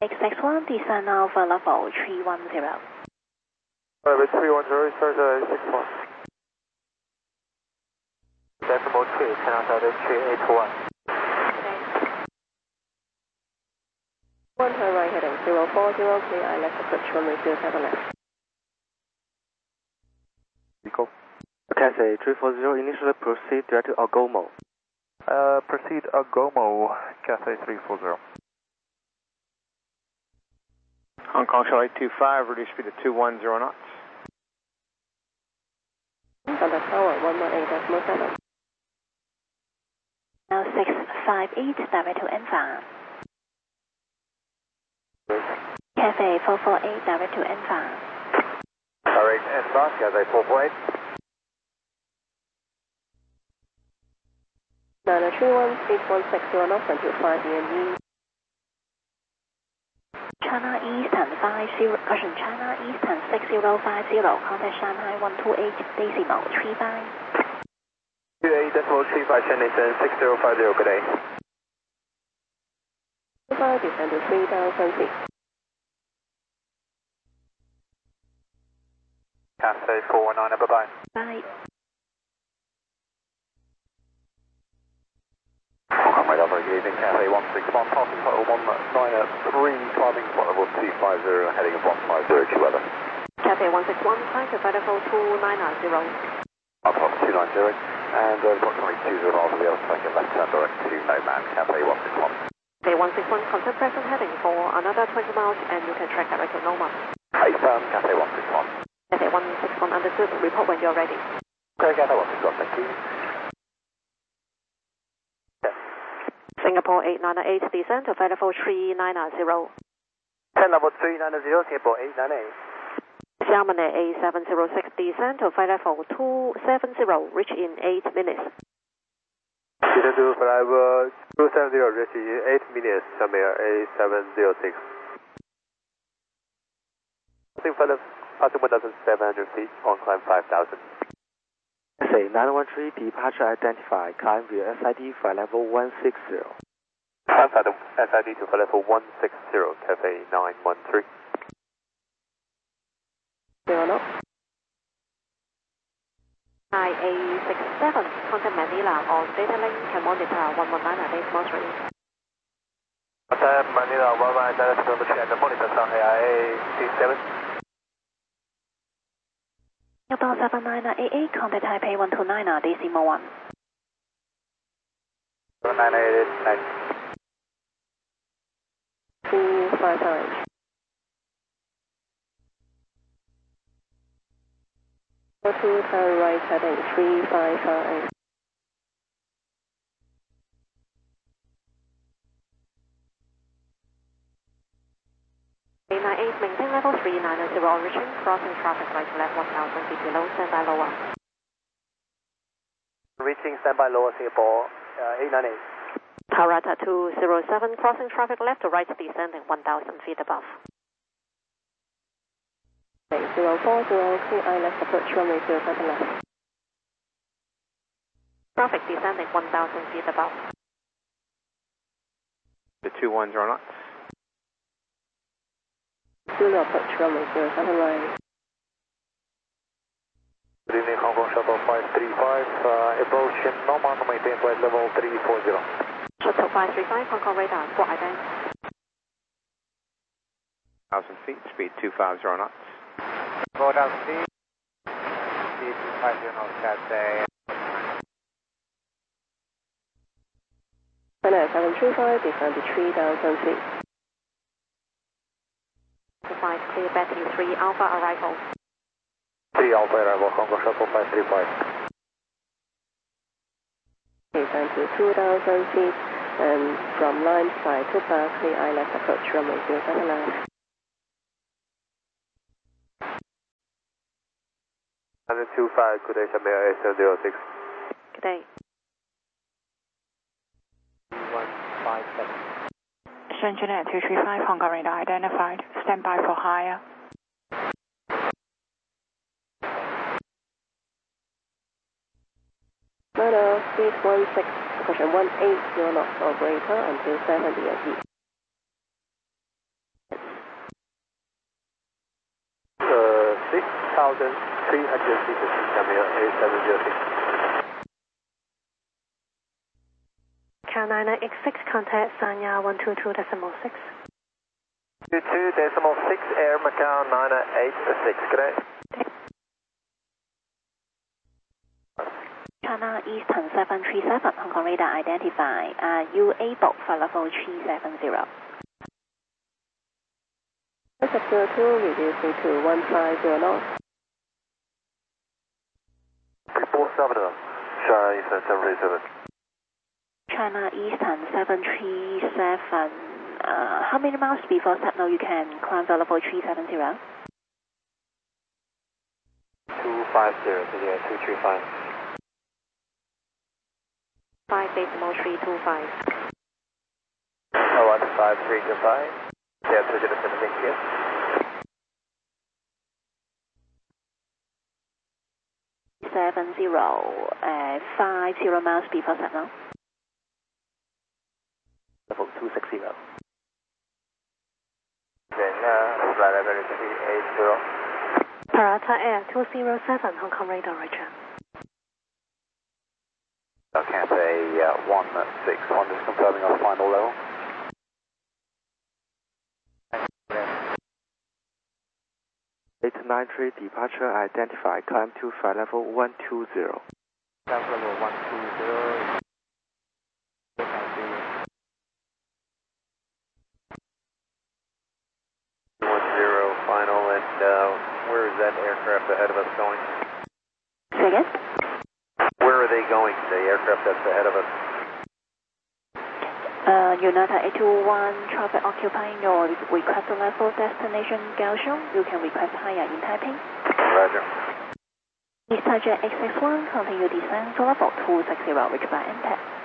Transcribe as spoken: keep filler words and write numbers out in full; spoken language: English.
X X one, descend now for level three one zero. Level three one zero, start at six one. Decimal three, ten out of three eight one. One turn right heading zero four zero, clear I left approach runway zero seven left. Eco. Cathay three four zero, initially proceed direct to Agomo. Uh, proceed Agomo, Cathay three four zero. Hong Kong Charlie two five, reduce speed to two one zero knots. Thunder Tower one one eight decimal seven. Now six five eight, direct to Enfa. Cathay four four eight, direct to Enfa. Direct Enfa, Cathay four four eight. nine three one, speed one six zero knots until five D M E. China Eastern five zero, caution China Eastern six zero five zero, contact Shanghai one two eight decimal three five. two eight decimal three five, Shanghai Eastern six zero five zero, good day. two five, descend to three thousand feet. Cathay four one nine, bye bye. Bye. Good evening, Cathay one six one, passing total one nine three, climbing spot level two five zero, heading one five zero, Q weather. Cathay one six one, climb to flight level two nine zero. Up top two nine zero, and uh, approximately two zero miles of the other second left turn direct to no man, Cathay one six one. Cathay one six one, contact present heading for another twenty miles, and you can track direct to Noma. Hey, firm, Cathay one six one. Cathay one six one, understood. Report when you're ready. Okay, Cathay one six one, thank you. Singapore eight nine eight, descend to flight level three nine zero. ten level three nine zero, Singapore eight nine eight. Xiamen A seven zero six, descend to flight level two seven zero, reach in eight minutes. Descend to flight level two seven zero, reach in eight minutes, Xiamen A seven zero six. Passing flight level, passing one thousand seven hundred feet, on climb five thousand. Cathay nine one three, departure identified, climb via S I D flight level one six zero. Climb flight S I D to flight level one six zero, Cathay nine one three. Zero knots. I A six seven, contact Manila on data link, can monitor one one nine decimal three. Contact Manila one one nine decimal three and monitor Shanghai I A six seven. About seven nine eight eight, contact Taipei one two nine decimal one. one nine eight nine. Two five five. Two turn right heading three five five. eight nine eight, maintain level three nine zero, reaching, crossing traffic light left one thousand feet below, standby lower. Reaching standby lower, Singapore uh, eight nine eight. Tarata two zero seven, crossing traffic left to right, descending one thousand feet above. zero four zero, clear I left approach runway zero seven left. Traffic descending one thousand feet above. The two one zero knots. Zulu approach runway zero seven right. Good evening, Hong Kong Shuttle five three five, uh, approaching Noma, maintain flight level three four zero. Shuttle five three five, Hong Kong radar, squawk ident. one thousand feet, speed two five zero knots. four thousand feet, speed two five zero knots, Cathay. China seven three five, descend to three thousand feet. five, clear Betty three Alpha arrival. three Alpha arrival, Hong Kong Shuttle five three five. Descend to two thousand feet, and from line side to back, clear I left approach runway zero seven left. one two five, good day, Xiamen A seven zero six. Good day. one five seven. Shenzhen two three five, Hong Kong radar identified. Stand by for higher. Niner, speed one six, caution one eight zero knots or greater until seven D M E. thousand three hundred feet, Camille eight seven zero six. Carolina X six, contact Sanya one two two decimal six. two two decimal six, Air Macau nine eight six, good day. China Eastern seven three seven, Hong Kong radar identified. Are you able for level three seven zero? Sector two, reducing to one five zero knots. three four seven, China Eastern seven three seven. China Eastern seven three seven, uh, how many miles before signal you can climb for level three seven zero? two five zero, yeah, two three five. five decimal three two five. Oh, one five three two five. Yeah, two zero seven, thank you. seven zero, uh, five zero miles before signal. Level two six zero. Then, uh, flight level three eight zero. Parata Air two zero seven, Hong Kong radar, Roger. Cathay uh, one six one, just confirming our final level. eight nine three, departure identified, climb to flight level one two zero. Climb level one two zero. one zero final, and uh, where is that aircraft ahead of us going? Say again? Where are they going, the aircraft that's ahead of us? Uh, United eight two one, traffic occupying your request level destination Kaohsiung. You can request higher in Taipei. Roger. East Jet X six one, continue descent to level two six zero, reach by N T E C.